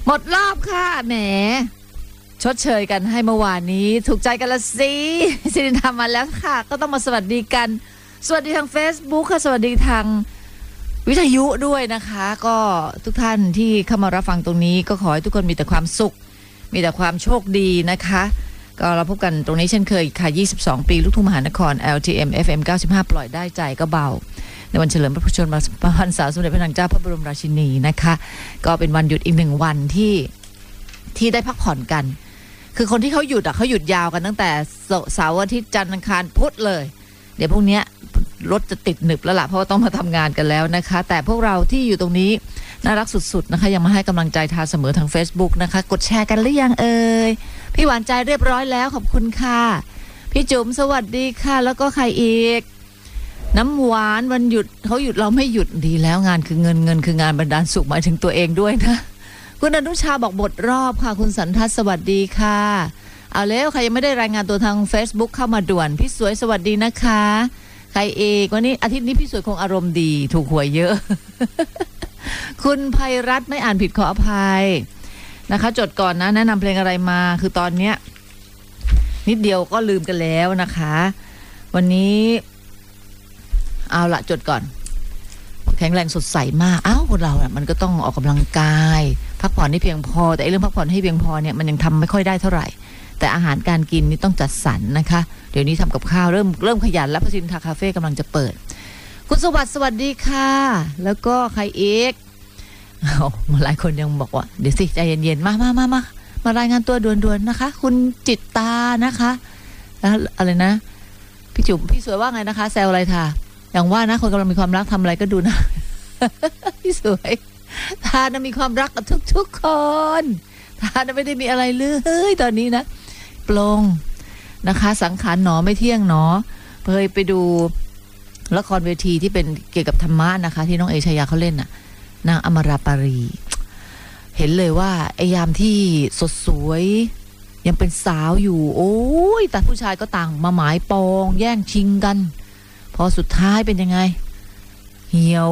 หมดรอบค่ะแหมชดเชยกันให้เมื่อวานนี้ถูกใจกันละสิสิรินทำมาแล้วค่ะก็ต้องมาสวัสดีกันสวัสดีทาง Facebook ค่ะสวัสดีทางวิทยุด้วยนะคะก็ทุกท่านที่เข้ามารับฟังตรงนี้ก็ขอให้ทุกคนมีแต่ความสุขมีแต่ความโชคดีนะคะก็เราพบกันตรงนี้เช่นเคยค่ะ22ปีลูกทุ่งมหานคร LTM FM 95ปล่อยได้ใจก็เบาในวันเฉลิมพระชนมพรรษาสมเด็จพระนางเจ้าพระบรมราชินีนะคะก็เป็นวันหยุดอีก1วันที่ได้พักผ่อนกันคือคนที่เขาหยุดเขาหยุดยาวกันตั้งแต่เสาร์อาทิตย์จันทร์อังคารพุธเลยเดี๋ยวพวกเนี้ยรถจะติดหนึบแล้วล่ะเพราะว่าต้องมาทำงานกันแล้วนะคะแต่พวกเราที่อยู่ตรงนี้น่ารักสุดๆนะคะยังมาให้กำลังใจทาเสมอทาง Facebook นะคะกดแชร์กันหรือยังเอ่ยพี่หวานใจเรียบร้อยแล้วขอบคุณค่ะพี่จุ๋มสวัสดีค่ะแล้วก็ใครอีกน้ำหวานวันหยุดเขาหยุดเราไม่หยุดดีแล้วงานคือเงินคืองานบรรดาลสุขหมายถึงตัวเองด้วยนะคุณอนุชาบอกหมดรอบค่ะคุณสันทัศน์สวัสดีค่ะเอาแล้วใครยังไม่ได้รายงานตัวทาง Facebook เข้ามาด่วนพี่สวยสวัสดีนะคะใครเอกวันนี้อาทิตย์นี้พี่สวยคงอารมณ์ดีถูกหวยเยอะ คุณไพรัตน์ไม่อ่านผิดขออภัยนะคะจดก่อนนะแนะนำเพลงอะไรมาคือตอนเนี้ยนิดเดียวก็ลืมกันแล้วนะคะวันนี้เอาละจดก่อนแข็งแรงสดใสมากคนเราอ่ะมันก็ต้องออกกำลังกายพักผ่อนให้เพียงพอแต่เรื่องพักผ่อนให้เพียงพอเนี่ยมันยังทำไม่ค่อยได้เท่าไหร่แต่อาหารการกินนี่ต้องจัดสรรนะคะเดี๋ยวนี้ทำกับข้าวเริ่มขยันแล้วพสินทาคาเฟ่กำลังจะเปิดคุณสวัสดิ์สวัสดีค่ะแล้วก็ใครอีกหลายคนยังบอกว่าเดี๋ยวสิใจเย็นๆมารายงานตัวด่วนๆนะคะคุณจิตตานะคะแล้วอะไรนะพี่จุ๋มพี่สวยว่าไงนะคะแซวอะไรท่าอย่างว่านะคนกำลังมีความรักทำอะไรก็ดูนะ พี่สวยทานะมีความรักกับทุกๆคนทานะไม่ได้มีอะไรเลยตอนนี้นะปลงนะคะสังขารหนอไม่เที่ยงหนอเคยไปดูละครเวทีที่เป็นเกี่ยวกับธรรมะนะคะที่น้องเอชยาเขาเล่นน่ะนางอมราปารีเห็นเลยว่าไอ้ยามที่สดสวยยังเป็นสาวอยู่โอ้ยแต่ผู้ชายก็ต่างมาหมายปองแย่งชิงกันพอสุดท้ายเป็นยังไงเหี่ยว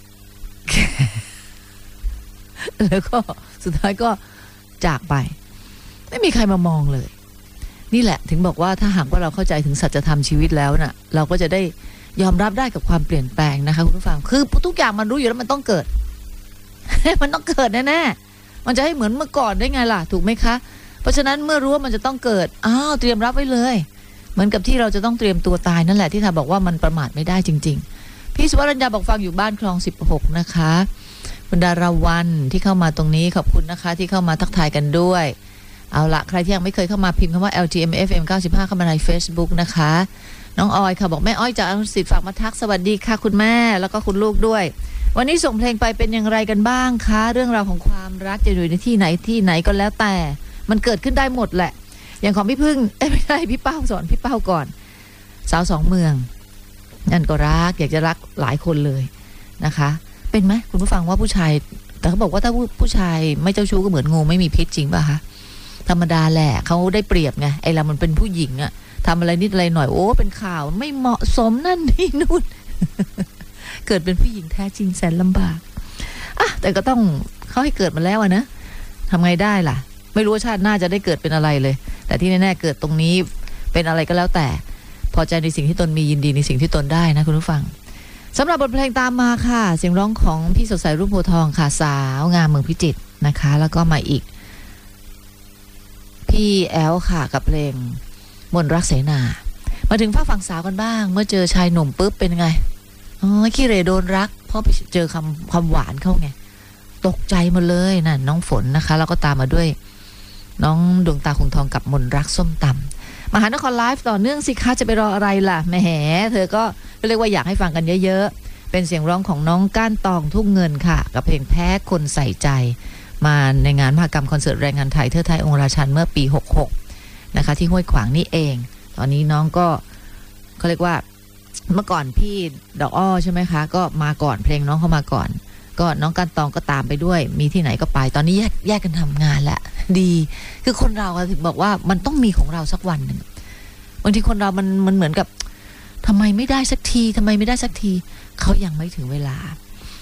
แล้วก็สุดท้ายก็จากไปไม่มีใครมามองเลยนี่แหละถึงบอกว่าถ้าหากว่าเราเข้าใจถึงสัจธรรมชีวิตแล้วน่ะเราก็จะได้ยอมรับได้กับความเปลี่ยนแปลงนะคะคุณผู้ฟังคือทุกอย่างมันรู้อยู่แล้วมันต้องเกิด มันต้องเกิดแน่ๆมันจะให้เหมือนเมื่อก่อนได้ไงล่ะถูกไหมคะเพราะฉะนั้นเมื่อรู้ว่ามันจะต้องเกิดเตรียมรับไว้เลยเหมือนกับที่เราจะต้องเตรียมตัวตายนั่นแหละที่ทาบอกว่ามันประมาทไม่ได้จริงๆพี่สุวรรณยาบอกฟังอยู่บ้านคลอง16นะคะคุณดาราวันที่เข้ามาตรงนี้ขอบคุณนะคะที่เข้ามาทักทายกันด้วยเอาละใครที่ยังไม่เคยเข้ามาพิมพ์คำว่า LTM FM 95เข้ามาใน Facebook นะคะน้องออยค่ะบอกแม่อ้อยจากอนุสิทธิ์ฝากมาทักสวัสดีค่ะคุณแม่แล้วก็คุณลูกด้วยวันนี้ส่งเพลงไปเป็นอย่างไรกันบ้างคะเรื่องราวของความรักจะอยู่ในที่ไหนก็แล้วแต่มันเกิดขึ้นได้หมดแหละอย่างของพี่พึ่งไม่ได้พี่เป้าสอนพี่เป้าก่อนสาวสองเมืองนั่นก็รักอยากจะรักหลายคนเลยนะคะเป็นไหมคุณผู้ฟังว่าผู้ชายแต่เขาบอกว่าถ้าผู้ชายไม่เจ้าชู้ก็เหมือนงูไม่มีพิษจริงป่ะคะธรรมดาแหละเขาได้เปรียบไงไอ้เรามันเป็นผู้หญิงอะทำอะไรนิดอะไรหน่อยโอ้เป็นข่าวไม่เหมาะสมนั่นนี่นู่น เกิดเป็นผู้หญิงแท้จริงแสนลำบากแต่ก็ต้องเขาให้เกิดมาแล้วนะทำไงได้ล่ะไม่รู้ว่าชาติหน้าจะได้เกิดเป็นอะไรเลยแต่ที่แน่ๆเกิดตรงนี้เป็นอะไรก็แล้วแต่พอใจในสิ่งที่ตนมียินดีในสิ่งที่ตนได้นะคุณผู้ฟังสำหรับบทเพลงตามมาค่ะเสียงร้องของพี่สดใสรุ่งโพทองค่ะสาวงามเมืองพิจิตรนะคะแล้วก็มาอีกพี่แอลค่ะกับเพลงมนรักเสนามาถึงฝั่งสาวกันบ้างเมื่อเจอชายหนุ่มปุ๊บเป็นไงขี้เหร่โดนรักเพราะไปเจอความหวานเข้าไงตกใจหมดเลยน่ะน้องฝนนะคะแล้วก็ตามมาด้วยน้องดวงตาคงทองกับมนรักส้มตำมหานครไลฟ์ต่อเนื่องสิคะจะไปรออะไรล่ะแหมเธอก็เรียกว่าอยากให้ฟังกันเยอะๆเป็นเสียงร้องของน้องก้านตองทุ่งเงินค่ะกับเพลงแพ้คนใส่ใจมาในงานมหกรรมคอนเสิร์ตแรงงานไทยเทิดไทยองค์ราชันเมื่อปี66นะคะที่ห้วยขวางนี่เองตอนนี้น้องก็เขาเรียกว่าเมื่อก่อนพี่ดอกอ้อใช่ไหมคะก็มาก่อนเพลงน้องเข้ามาก่อนก็น้องกันตองก็ตามไปด้วยมีที่ไหนก็ไปตอนนี้แยกกันทำงานแหละดีคือคนเราถึงบอกว่ามันต้องมีของเราสักวันหนึ่งบางทีคนเรามันเหมือนกับทำไมไม่ได้สักทีเขายังไม่ถึงเวลา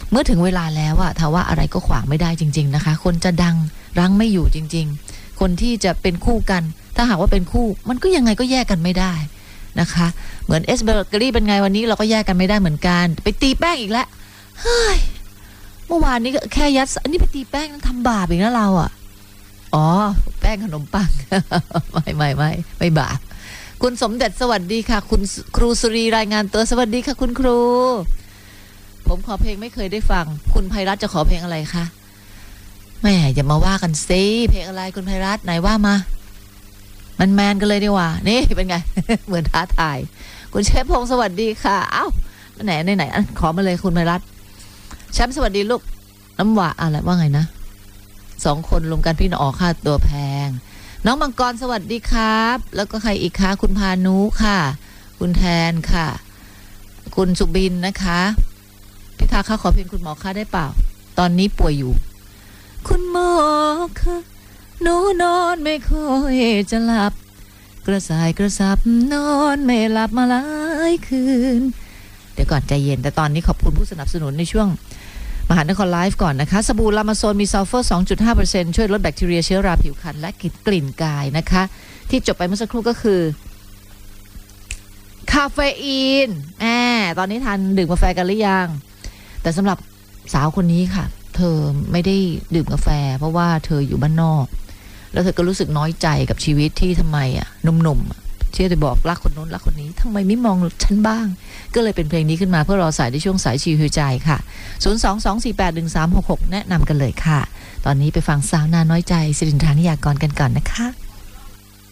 เมื่อถึงเวลาแล้วอะถ้าว่าอะไรก็ขวางไม่ได้จริงๆนะคะคนจะดังรั้งไม่อยู่จริงๆคนที่จะเป็นคู่กันถ้าหากว่าเป็นคู่มันก็ยังไงก็แยกกันไม่ได้นะคะเหมือนเอสเบอร์เกอรี่เป็นไงวันนี้เราก็แยกกันไม่ได้เหมือนกันไปตีแป้งอีกแล้วเฮ้ยเมื่อวานนี้ก็แค่ยัดอันนี้ไปตีแป้งนั้นทำบาปอีกนะเราอะอ๋อแป้งขนมปัง ไม่บาปคุณสมเด็จสวัสดีค่ะคุณครูสุรีรายงานตัวสวัสดีค่ะคุณครูผมขอเพลงไม่เคยได้ฟังคุณไพรัตน์จะขอเพลงอะไรคะแม่อย่ามาว่ากันซิเพลงอะไรคุณไพรัตน์ไหนว่ามามันแมนกันเลยดีกว่านี่เป็นไง เหมือนท้าทายคุณเชฟพงศ์สวัสดีค่ะเอ้าไหนขอมาเลยคุณไพรัตน์แชมป์สวัสดีลูกน้ำหวานอะไรว่าไงนะ2 คนรวมกันพี่น้องออกค่าตัวแพงน้องมังกรสวัสดีครับแล้วก็ใครอีกคะคุณพานุค่ะคุณแทนค่ะคุณสุบินนะคะพี่ทาค่ะขอเพลงคุณหมอค่ะได้เปล่าตอนนี้ป่วยอยู่คุณหมอค่ะหนูนอนไม่ค่อยจะหลับกระสายกระซับนอนไม่หลับมาหลายคืนเดี๋ยวก่อนใจเย็นแต่ตอนนี้ขอบคุณผู้สนับสนุนในช่วงมหานครไลฟ์ก่อนนะคะสบู่ลามาโซนมีซัลเฟอร์ 2.5% ช่วยลดแบคทีเรียเชื้อราผิวพรรณและกลิ่นกายนะคะที่จบไปเมื่อสักครู่ก็คือคาเฟอีนตอนนี้ทานดื่มกาแฟกันหรือยังแต่สำหรับสาวคนนี้ค่ะเธอไม่ได้ดื่มกาแฟเพราะว่าเธออยู่บ้านนอกแล้วเธอก็รู้สึกน้อยใจกับชีวิตที่ทำไมหนุ่มๆเชื่อจะบอกรักคนนู้นรักคนนี้ทำไมไม่มองฉันบ้างก็เลยเป็นเพลงนี้ขึ้นมาเพื่อรอสายในช่วงสายชิวใจค่ะ 022481366 แนะนำกันเลยค่ะตอนนี้ไปฟังสาวนาน้อยใจสิรินทรานิยากรกันก่อนนะคะ